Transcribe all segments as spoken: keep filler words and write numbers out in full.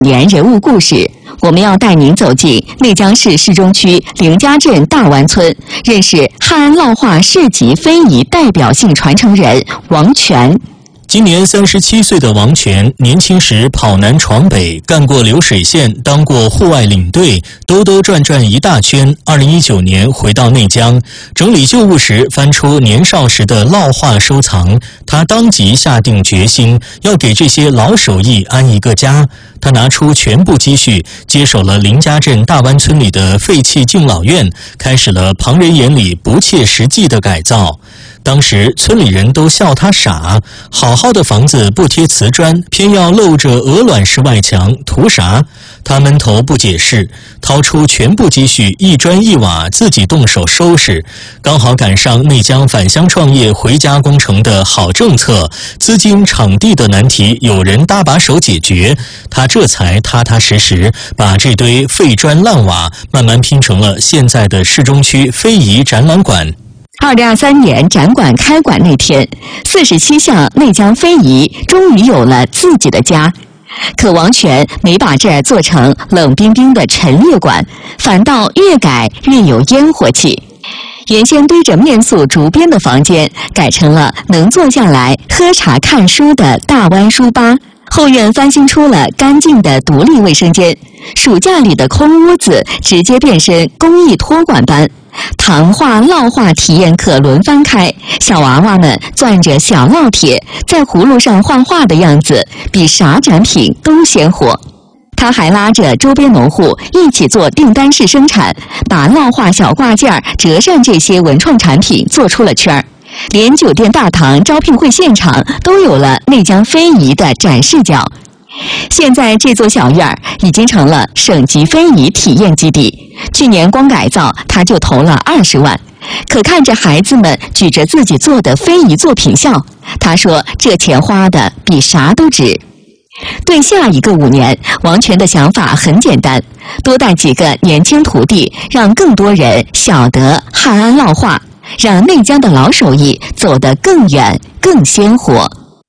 年人物故事，我们要带您走进内江市市中区凌家镇大湾村，认识汉安烙画市级非遗代表性传承人王全。 今年三十七岁的王全，年轻时跑南闯北，干过流水线，当过户外领队，兜兜转转一大圈。二零一九年回到内江，整理旧物时翻出年少时的烙画收藏，他当即下定决心，要给这些老手艺安一个家。他拿出全部积蓄，接手了凌家镇大湾村里的废弃敬老院，开始了旁人眼里不切实际的改造。当时村里人都笑他傻，好好的房子不贴瓷砖，偏要露着鹅卵石外墙，图啥？他闷头不解释，掏出全部积蓄，一砖一瓦自己动手收拾。刚好赶上内江返乡创业回家工程的好政策，资金场地的难题有人搭把手解决，他这才踏踏实实把这堆废砖烂瓦慢慢拼成了现在的市中区非遗展览馆。 二零二三年展馆开馆那天，四十七项内江非遗终于有了自己的家。可王全没把这儿做成冷冰冰的陈列馆，反倒越改越有烟火气。原先堆着面塑竹编的房间，改成了能坐下来喝茶看书的大湾书吧。后院翻新出了干净的独立卫生间，暑假里的空屋子直接变身公益托管班。糖画、烙画体验课轮番开，小娃娃们攥着小烙铁，在葫芦上画画的样子，比啥展品都鲜活。他还拉着周边农户一起做订单式生产，把烙画小挂件、折扇这些文创产品做出了圈儿。连酒店大堂招聘会现场都有了内江非遗的展示角。现在这座小院已经成了省级非遗体验基地，去年光改造他就投了二十万。可看着孩子们举着自己做的非遗作品笑，他说这钱花的比啥都值。对下一个五年，王全的想法很简单，多带几个年轻徒弟，让更多人晓得汉安烙画，让内江的老手艺走得更远更鲜活。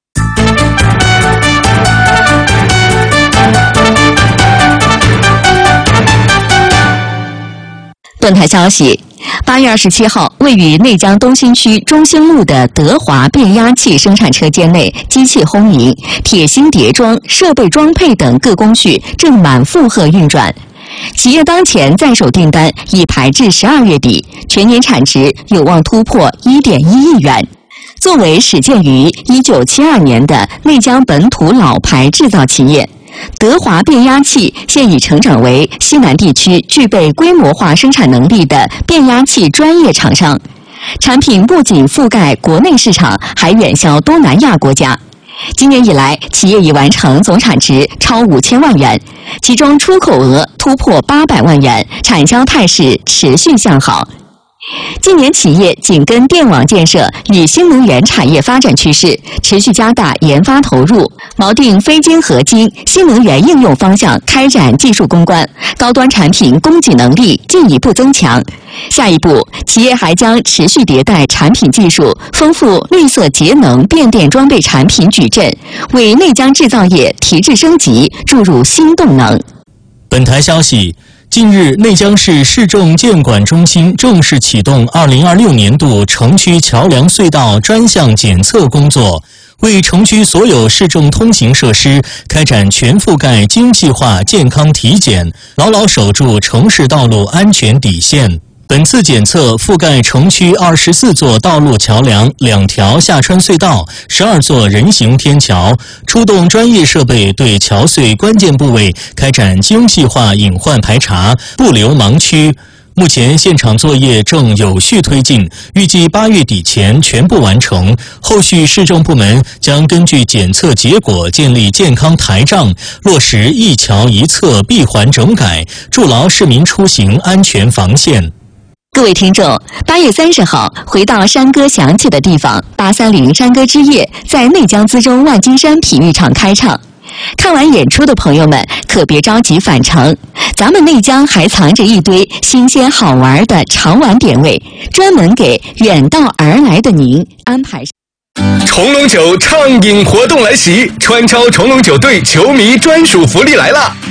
本台消息，八月二十七号，位于内江东新区中兴路的德华变压器生产车间内，机器轰鸣，铁芯叠装、设备装配等各工序正满负荷运转。企业当前在手订单已排至十二月底，全年产值有望突破 一点一亿元。作为始建于一九七二年的内江本土老牌制造企业，德华变压器现已成长为西南地区具备规模化生产能力的变压器专业厂商，产品不仅覆盖国内市场，还远销东南亚国家。今年以来，企业已完成总产值超五千万元，其中出口额突破八百万元，产销态势持续向好。近年企业紧跟电网建设与新能源产业发展趋势，持续加大研发投入，锚定非晶合金、新能源应用方向开展技术攻关，高端产品供给能力进一步增强。下一步，企业还将持续迭代产品技术，丰富绿色节能变电装备产品矩阵，为内江制造业提质升级注入新动能。 本台消息，近日，内江市市政建管中心正式启动二零二六年度城区桥梁隧道专项检测工作，为城区所有市政通行设施开展全覆盖精细化健康体检，牢牢守住城市道路安全底线。本次检测覆盖城区二十四座道路桥梁、两条下穿隧道、十二座人行天桥，出动专业设备对桥隧关键部位开展精细化隐患排查，不留盲区。目前现场作业正有序推进，预计八月底前全部完成。后续市政部门将根据检测结果建立健康台账，落实一桥一侧闭环整改，筑牢市民出行安全防线。 各位听众，八月三十号，回到山歌响起的地方，八三零山歌之夜在内江资中万金山体育场开唱。看完演出的朋友们可别着急返程，咱们内江还藏着一堆新鲜好玩的常玩点位，专门给远道而来的您安排。 重龙酒畅饮活动来袭，川超重龙酒队球迷专属福利来了！